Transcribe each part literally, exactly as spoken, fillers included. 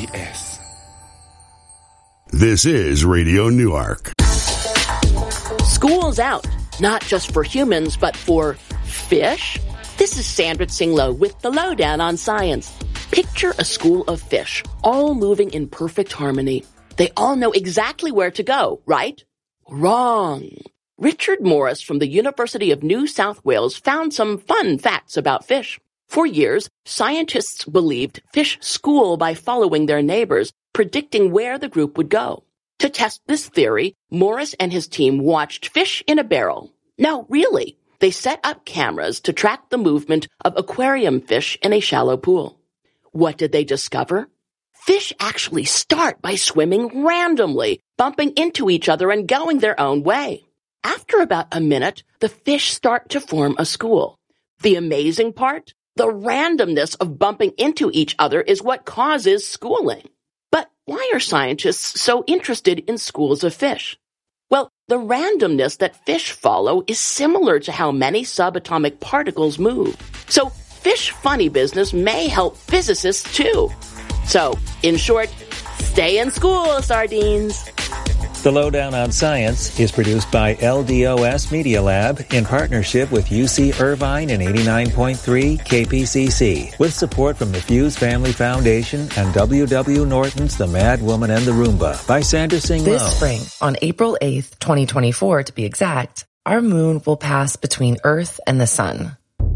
S. This is Radio Newark. School's out, not just for humans, but for fish. This is Sandra Tsinglo with the Lowdown on Science. Picture a school of fish, all moving in perfect harmony. They all know exactly where to go, right? Wrong. Richard Morris from the University of New South Wales found some fun facts about fish. For years, scientists believed fish school by following their neighbors, predicting where the group would go. To test this theory, Morris and his team watched fish in a barrel. No, really. They set up cameras to track the movement of aquarium fish in a shallow pool. What did they discover? Fish actually start by swimming randomly, bumping into each other and going their own way. After about a minute, the fish start to form a school. The amazing part? The randomness of bumping into each other is what causes schooling. But why are scientists so interested in schools of fish? Well, the randomness that fish follow is similar to how many subatomic particles move. So fish funny business may help physicists too. So, in short, stay in school, sardines. The Lowdown on Science is produced by L D O S Media Lab in partnership with U C Irvine and eighty-nine point three K P C C, with support from the Fuse Family Foundation and W W Norton's The Mad Woman and the Roomba by Sandra Tsinglo. This spring, on April eighth, twenty twenty-four to be exact, our moon will pass between Earth and the sun.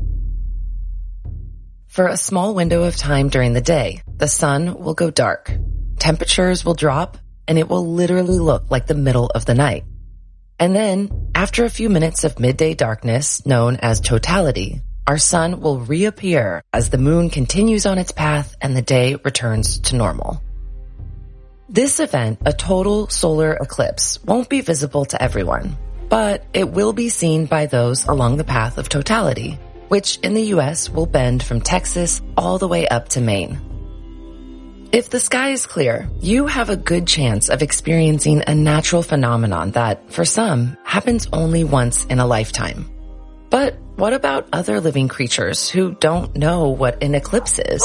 For a small window of time during the day, the sun will go dark, temperatures will drop, and it will literally look like the middle of the night. And then, after a few minutes of midday darkness, known as totality, our sun will reappear as the moon continues on its path and the day returns to normal. This event, a total solar eclipse, won't be visible to everyone, but it will be seen by those along the path of totality, which in the U S will bend from Texas all the way up to Maine. If the sky is clear, you have a good chance of experiencing a natural phenomenon that, for some, happens only once in a lifetime. But what about other living creatures who don't know what an eclipse is?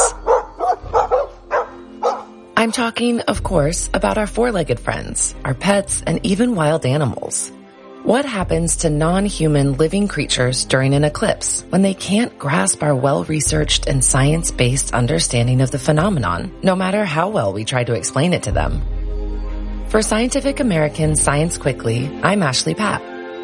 I'm talking, of course, about our four-legged friends, our pets, and even wild animals. What happens to non-human living creatures during an eclipse when they can't grasp our well-researched and science-based understanding of the phenomenon, no matter how well we try to explain it to them? For Scientific American Science Quickly, I'm Ashley Papp.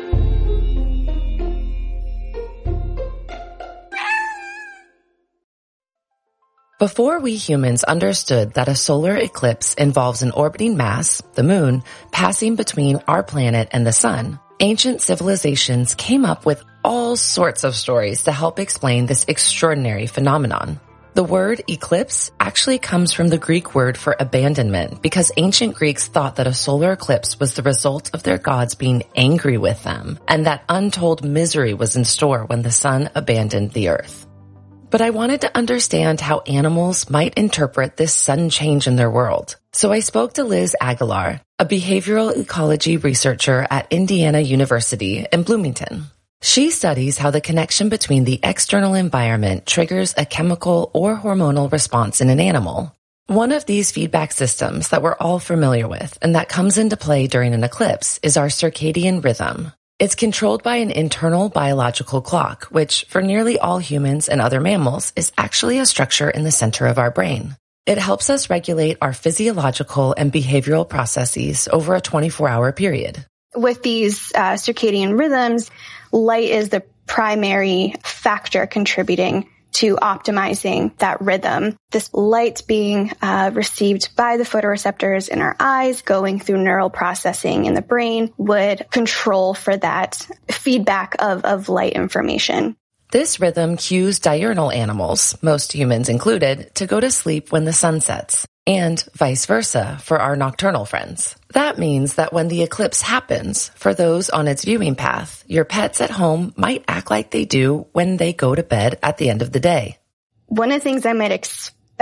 Before we humans understood that a solar eclipse involves an orbiting mass, the moon, passing between our planet and the sun, ancient civilizations came up with all sorts of stories to help explain this extraordinary phenomenon. The word eclipse actually comes from the Greek word for abandonment because ancient Greeks thought that a solar eclipse was the result of their gods being angry with them and that untold misery was in store when the sun abandoned the earth. But I wanted to understand how animals might interpret this sudden change in their world. So I spoke to Liz Aguilar, a behavioral ecology researcher at Indiana University in Bloomington. She studies how the connection between the external environment triggers a chemical or hormonal response in an animal. One of these feedback systems that we're all familiar with and that comes into play during an eclipse is our circadian rhythm. It's controlled by an internal biological clock, which for nearly all humans and other mammals is actually a structure in the center of our brain. It helps us regulate our physiological and behavioral processes over a twenty-four hour period. With these uh, circadian rhythms, light is the primary factor contributing to optimizing that rhythm. This light being uh, received by the photoreceptors in our eyes, going through neural processing in the brain, would control for that feedback of, of light information. This rhythm cues diurnal animals, most humans included, to go to sleep when the sun sets, and vice versa for our nocturnal friends. That means that when the eclipse happens, for those on its viewing path, your pets at home might act like they do when they go to bed at the end of the day. One of the things I might expect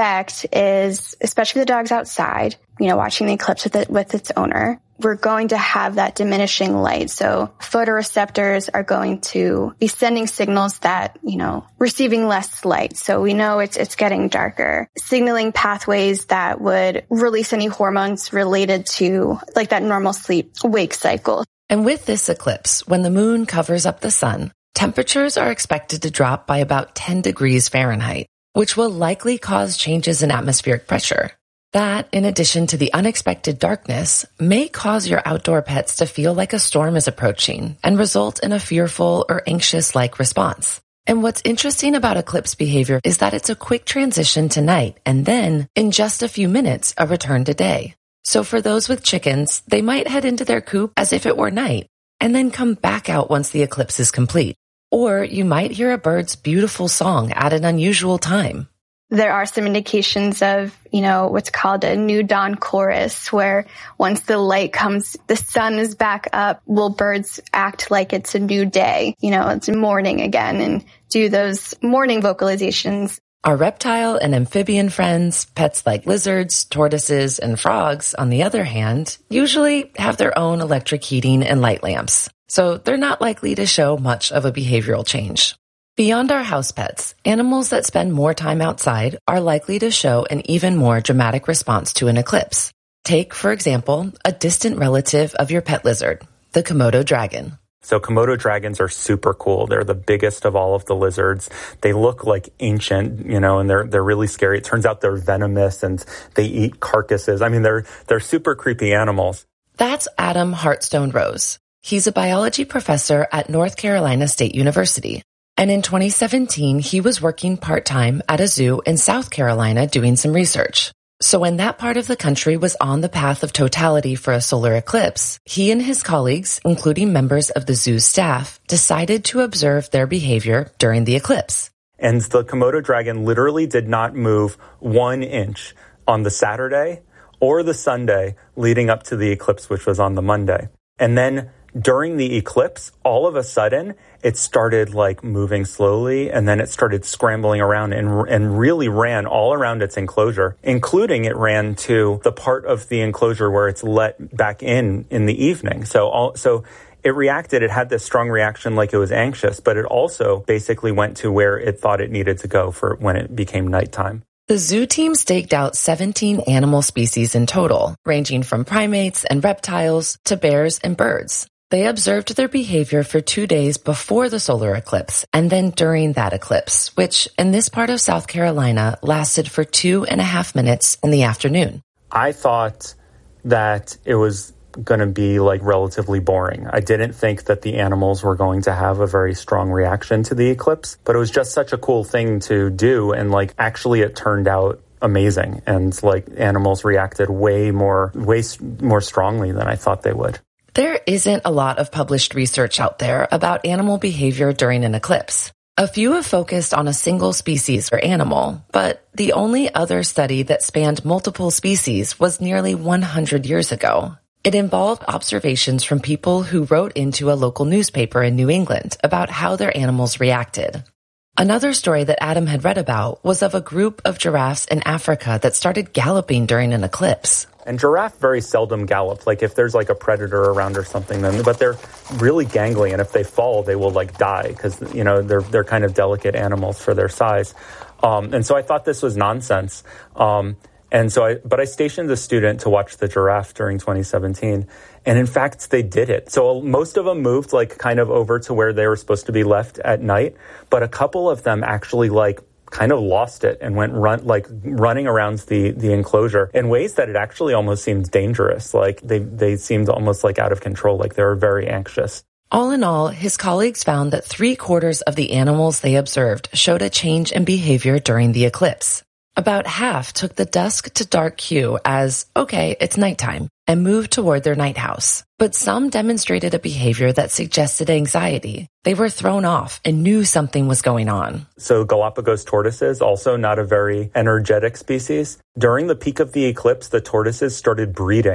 expect is, especially if the dog's outside, you know, watching the eclipse with it, with its owner, we're going to have that diminishing light. So photoreceptors are going to be sending signals that, you know, receiving less light. So we know it's, it's getting darker, signaling pathways that would release any hormones related to like that normal sleep wake cycle. And with this eclipse, when the moon covers up the sun, temperatures are expected to drop by about ten degrees Fahrenheit, which will likely cause changes in atmospheric pressure. That, in addition to the unexpected darkness, may cause your outdoor pets to feel like a storm is approaching and result in a fearful or anxious-like response. And what's interesting about eclipse behavior is that it's a quick transition to night and then, in just a few minutes, a return to day. So for those with chickens, they might head into their coop as if it were night and then come back out once the eclipse is complete. Or you might hear a bird's beautiful song at an unusual time. There are some indications of, you know, what's called a new dawn chorus, where once the light comes, the sun is back up, will birds act like it's a new day, you know, it's morning again, and do those morning vocalizations. Our reptile and amphibian friends, pets like lizards, tortoises, and frogs, on the other hand, usually have their own electric heating and light lamps, so they're not likely to show much of a behavioral change. Beyond our house pets, animals that spend more time outside are likely to show an even more dramatic response to an eclipse. Take, for example, a distant relative of your pet lizard, the Komodo dragon. So Komodo dragons are super cool. They're the biggest of all of the lizards. They look like ancient, you know, and they're they're really scary. It turns out they're venomous and they eat carcasses. I mean, they're they're super creepy animals. That's Adam Hartstone Rose. He's a biology professor at North Carolina State University. And in twenty seventeen, he was working part-time at a zoo in South Carolina doing some research. So when that part of the country was on the path of totality for a solar eclipse, he and his colleagues, including members of the zoo's staff, decided to observe their behavior during the eclipse. And the Komodo dragon literally did not move one inch on the Saturday or the Sunday leading up to the eclipse, which was on the Monday. And then during the eclipse, all of a sudden, it started like moving slowly, and then it started scrambling around and and really ran all around its enclosure, including it ran to the part of the enclosure where it's let back in in the evening. So all, so it reacted. It had this strong reaction like it was anxious, but it also basically went to where it thought it needed to go for when it became nighttime. The zoo team staked out seventeen animal species in total, ranging from primates and reptiles to bears and birds. They observed their behavior for two days before the solar eclipse and then during that eclipse, which in this part of South Carolina lasted for two and a half minutes in the afternoon. I thought that it was going to be like relatively boring. I didn't think that the animals were going to have a very strong reaction to the eclipse, but it was just such a cool thing to do. And like actually it turned out amazing. And like animals reacted way more, way more strongly than I thought they would. There isn't a lot of published research out there about animal behavior during an eclipse. A few have focused on a single species or animal, but the only other study that spanned multiple species was nearly one hundred years ago. It involved observations from people who wrote into a local newspaper in New England about how their animals reacted. Another story that Adam had read about was of a group of giraffes in Africa that started galloping during an eclipse. And giraffe very seldom gallop. Like if there's like a predator around or something, then but they're really gangly, and if they fall, they will like die because you know they're they're kind of delicate animals for their size. Um, and so I thought this was nonsense. Um, and so I but I stationed a student to watch the giraffe during twenty seventeen, and in fact they did it. So most of them moved like kind of over to where they were supposed to be left at night, but a couple of them actually like kind of lost it and went run like running around the the enclosure in ways that it actually almost seemed dangerous. Like they they seemed almost like out of control, like they were very anxious. All in all, his colleagues found that three quarters of the animals they observed showed a change in behavior during the eclipse. About half took the dusk to dark cue as, okay, it's nighttime, and moved toward their night house. But some demonstrated a behavior that suggested anxiety. They were thrown off and knew something was going on. So Galapagos tortoises, also not a very energetic species. During the peak of the eclipse, the tortoises started breeding.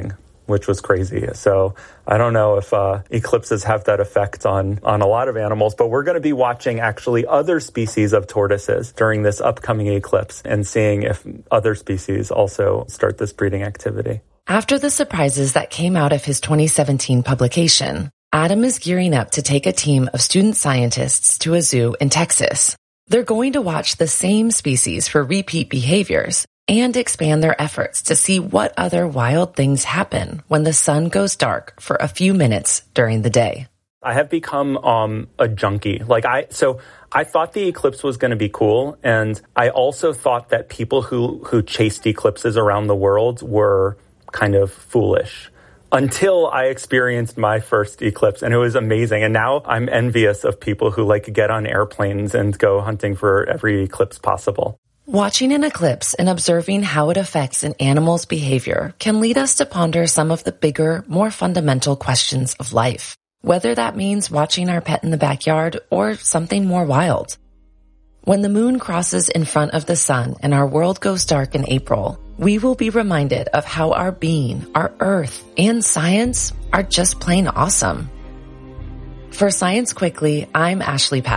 which was crazy. So I don't know if uh, eclipses have that effect on, on a lot of animals, but we're going to be watching actually other species of tortoises during this upcoming eclipse and seeing if other species also start this breeding activity. After the surprises that came out of his twenty seventeen publication, Adam is gearing up to take a team of student scientists to a zoo in Texas. They're going to watch the same species for repeat behaviors and expand their efforts to see what other wild things happen when the sun goes dark for a few minutes during the day. I have become um, a junkie. Like I, so I thought the eclipse was going to be cool, and I also thought that people who who chased eclipses around the world were kind of foolish. Until I experienced my first eclipse, and it was amazing. And now I'm envious of people who like get on airplanes and go hunting for every eclipse possible. Watching an eclipse and observing how it affects an animal's behavior can lead us to ponder some of the bigger, more fundamental questions of life, whether that means watching our pet in the backyard or something more wild. When the moon crosses in front of the sun and our world goes dark in April, we will be reminded of how our being, our earth, and science are just plain awesome. For Science Quickly, I'm Ashley Powell.